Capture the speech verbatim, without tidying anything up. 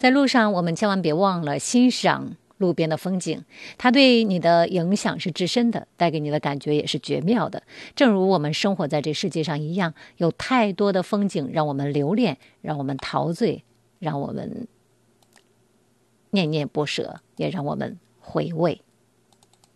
在路上，我们千万别忘了欣赏路边的风景，它对你的影响是至深的，带给你的感觉也是绝妙的。正如我们生活在这世界上一样，有太多的风景让我们留恋，让我们陶醉，让我们念念不舍，也让我们回味。